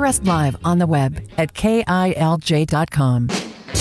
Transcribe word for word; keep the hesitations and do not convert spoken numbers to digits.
Hear us live on the web at K I L J dot com.